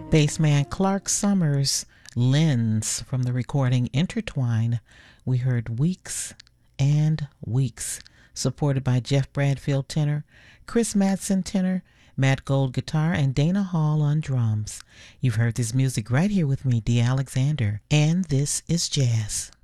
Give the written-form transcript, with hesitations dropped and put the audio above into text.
Bassman Clark Summers' Lens from the recording Intertwine. We heard Weeks and Weeks, supported by Jeff Bradfield tenor, Chris Madsen tenor, Matt Gold guitar, and Dana Hall on drums. You've heard this music right here with me, Dee Alexander, and this is Jazz.